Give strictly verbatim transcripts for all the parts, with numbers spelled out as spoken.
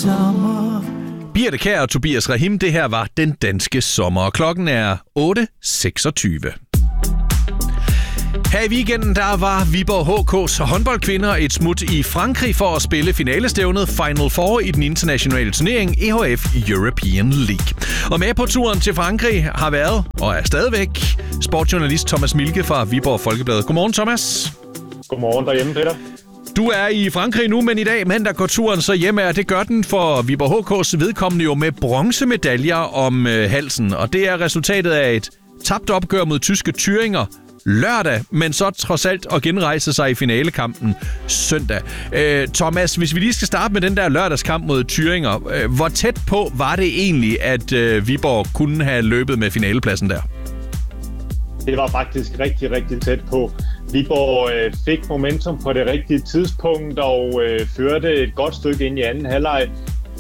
sommer. Birte Kjær og Tobias Rahim, det her var Den Danske Sommer, og klokken er otte seksogtyve. Her i weekenden, der var Viborg H K's håndboldkvinder et smut i Frankrig for at spille finalestævnet Final Four i den internationale turnering E H F European League. Og med på turen til Frankrig har været, og er stadigvæk, sportsjournalist Thomas Mielke fra Viborg Folkebladet. Godmorgen, Thomas. Godmorgen derhjemme, Peter. Du er i Frankrig nu, men i dag mandag går turen så hjem af. Det gør den for Viborg H K's vedkommende jo med bronzemedaljer om øh, halsen. Og det er resultatet af et tabt opgør mod tyske Thüringer lørdag, men så trods alt at genrejse sig i finalekampen søndag. Øh, Thomas, hvis vi lige skal starte med den der lørdagskamp mod Thüringer, øh, hvor tæt på var det egentlig, at øh, Viborg kunne have løbet med finalepladsen der? Det var faktisk rigtig, rigtig tæt på. Viborg øh, fik momentum på det rigtige tidspunkt og øh, førte et godt stykke ind i anden halvleg.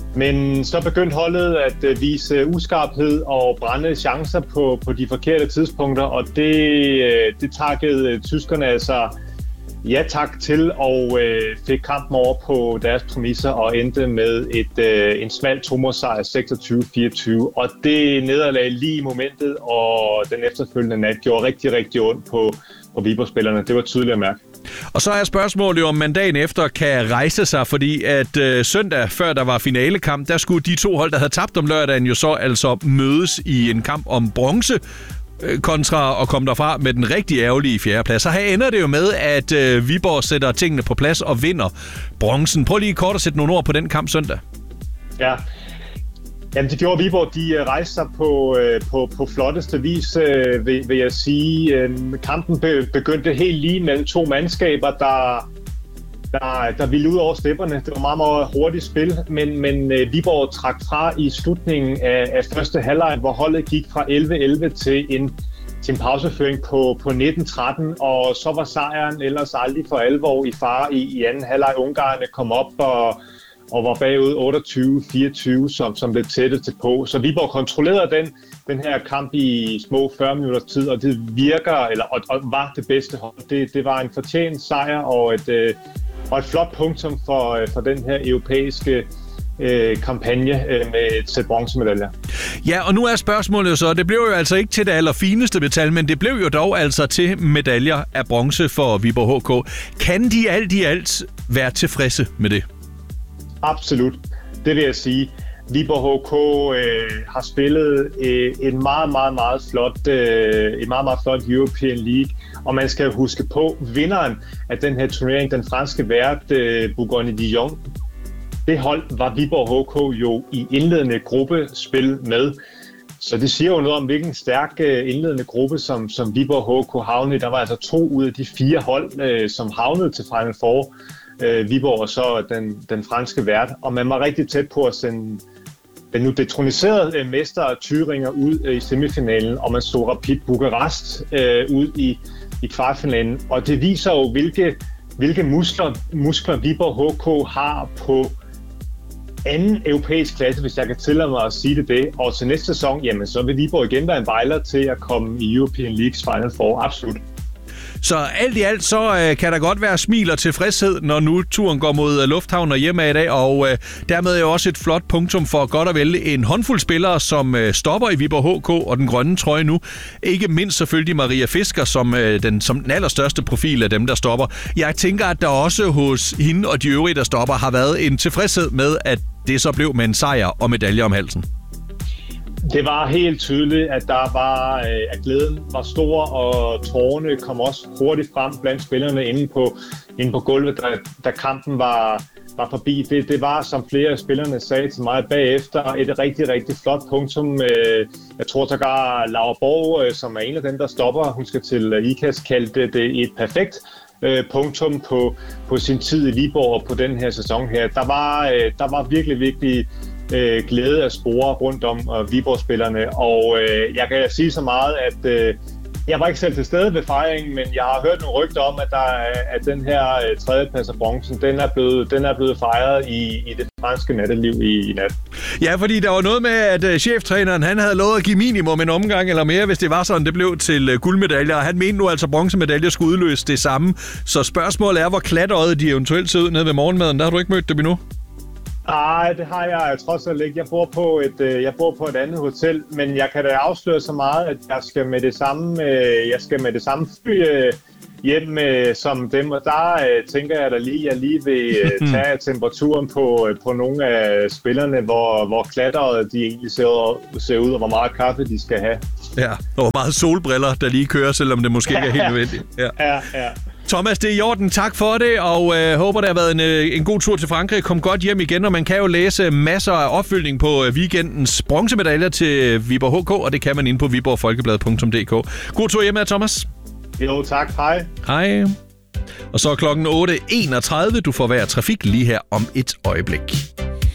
Men så begyndte holdet at øh, vise uskarphed og brænde chancer på, på de forkerte tidspunkter, og det, øh, det takkede øh, tyskerne altså ja tak til, og øh, fik kampen over på deres præmisser og endte med et, øh, en smal tomålssejr seksogtyve fireogtyve. Og det nederlag lige i momentet, og den efterfølgende nat gjorde rigtig, rigtig ondt på, på Viborg-spillerne. Det var tydeligt at mærke. Og så er spørgsmålet jo, om man dagen efter kan rejse sig, fordi at øh, søndag, før der var finalekamp, der skulle de to hold, der havde tabt om lørdagen, jo så altså mødes i en kamp om bronze, øh, kontra at komme derfra med den rigtig ærgerlige fjerdeplads. Så her ender det jo med, at øh, Viborg sætter tingene på plads og vinder bronzen. Prøv lige kort at sætte nogle ord på den kamp søndag. Ja. Jamen, det gjorde Viborg. De rejste sig på, på, på flotteste vis, vil, vil jeg sige. Kampen begyndte helt lige mellem to mandskaber, der, der, der ville ud over stepperne. Det var meget, meget hurtigt spil, men, men Viborg trak fra i slutningen af, af første halvleg, hvor holdet gik fra elleve elleve til en, til en pauseføring på, på nitten tretten, og så var sejren ellers aldrig for alvor i fare i, i anden halvleg. Ungarerne kom op og og var bagud otteogtyve fireogtyve, som, som blev tættet til på. Så Viborg kontrollerede den, den her kamp i små fyrre minutter tid, og det virker, eller og, og var det bedste hold. Det, det var en fortjent sejr og et, øh, og et flot punktum for, øh, for den her europæiske øh, kampagne øh, med et sæt bronzemedaljer. Ja, og nu er spørgsmålet jo så, det blev jo altså ikke til det allerfineste metal, men det blev jo dog altså til medaljer af bronze for Viborg H K. Kan de alt i alt være tilfredse med det? Absolut, det vil jeg sige. Viborg H K øh, har spillet øh, en meget, meget, meget flot, øh, en meget, meget flot European League, og man skal huske på, vinderen af den her turnering, den franske vært øh, Bourgogne-Dijon, det hold var Viborg H K jo i indledende gruppespil med. Så det siger jo noget om, hvilken stærk øh, indledende gruppe, som, som Viborg H K havnede i. Der var altså to ud af de fire hold, øh, som havnede til Final Four. Øh, Viborg og så den, den franske vært, og man var rigtig tæt på at sende den nu detroniserede øh, mester Thüringer ud øh, i semifinalen, og man så Rapid Bukarest øh, ud i, i kvartfinalen. Og det viser jo, hvilke, hvilke muskler, muskler Viborg H K har på anden europæisk klasse, hvis jeg kan tillade mig at sige det det. Og til næste sæson, jamen så vil Viborg igen være en bejler til at komme i European Leagues Final Four. Absolut. Så alt i alt, så øh, kan der godt være smil og tilfredshed, når nu turen går mod øh, lufthavn og hjemme i dag, og øh, dermed er jo også et flot punktum for godt at vælge en håndfuld spillere, som øh, stopper i Viborg H K og den grønne trøje nu. Ikke mindst selvfølgelig Maria Fisker, som, øh, den, som den allerstørste profil af dem, der stopper. Jeg tænker, at der også hos hende og de øvrige, der stopper, har været en tilfredshed med, at det så blev med en sejr og medalje om halsen. Det var helt tydeligt, at der var, at glæden var stor, og tårerne kom også hurtigt frem blandt spillerne inde på, inde på gulvet, da, da kampen var, var forbi. Det, det var, som flere af spillerne sagde til mig bagefter, et rigtig, rigtig flot punktum. Jeg tror sågar Laura Borg, som er en af dem, der stopper, hun skal til I K A S, kaldte det et perfekt punktum på, på sin tid i Viborg og på den her sæson her. Der var, der var virkelig, virkelig øh, glæde af spore rundt om øh, Viborg-spillerne, og øh, jeg kan sige så meget, at øh, jeg var ikke selv til stede ved fejringen, men jeg har hørt nogle rygter om, at, der, at den her øh, tredjeplads af bronzen, den er blevet, den er blevet fejret i, i det franske natteliv i, i nat. Ja, fordi der var noget med, at øh, cheftræneren han havde lovet at give minimum en omgang eller mere, hvis det var sådan, det blev til øh, guldmedaljer, og han mente nu altså, at bronzemedaljer skulle udløse det samme. Så spørgsmålet er, hvor klatøjet de eventuelt ser ud nede ved morgenmaden. Der har du ikke mødt dem endnu? Nej, det har jeg trods alt ikke. Jeg bor på et, øh, jeg bor på et andet hotel, men jeg kan da afsløre så meget, at jeg skal med det samme, øh, jeg skal med det samme fly øh, hjem øh, som dem, og der øh, tænker jeg da lige, jeg lige vil øh, tage temperaturen på, øh, på nogle af spillerne, hvor, hvor klatteret de egentlig ser, ser ud, og hvor meget kaffe de skal have. Ja, og hvor meget solbriller, der lige kører, selvom det måske ikke er helt nødvendigt. Ja, ja. ja. Thomas, det er i orden. Tak for det, og øh, håber, det har været en, øh, en god tur til Frankrig. Kom godt hjem igen, og man kan jo læse masser af opfølgning på øh, weekendens bronzemedaljer til Viborg H K, og det kan man inde på viborg folkeblad punktum d k. God tur hjem med, Thomas. Jo, tak. Hej. Hej. Og så er klokken otte enogtredive. Du får hver trafik lige her om et øjeblik.